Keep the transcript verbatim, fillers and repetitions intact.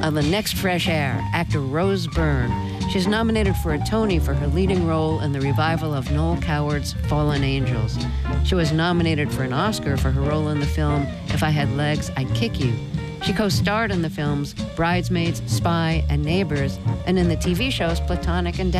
On the next Fresh Air, actor Rose Byrne. She's nominated for a Tony for her leading role in the revival of Noel Coward's Fallen Angels. She was nominated for an Oscar for her role in the film If I Had Legs, I'd Kick You. She co-starred in the films Bridesmaids, Spy, and Neighbors, and in the T V shows Platonic and